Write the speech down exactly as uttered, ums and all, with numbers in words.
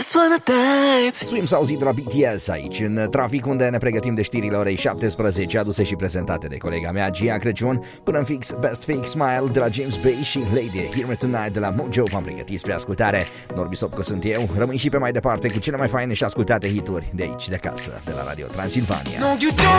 just wanna dive. Swim s-a auzit de la B T S aici, în trafic, unde ne pregătim de știrile orei șaptesprezece, aduse și prezentate de colega mea, Gia Crăciun. Până în fix, Best Fake Smile de la James Bay și Lady, Hear Me Tonight de la Mojo v-am pregătit spre ascultare. Norbi Sopco sunt eu, rămâi și pe mai departe cu cele mai faine și ascultate hituri de aici, de acasă, de la Radio Transilvania. No, you don't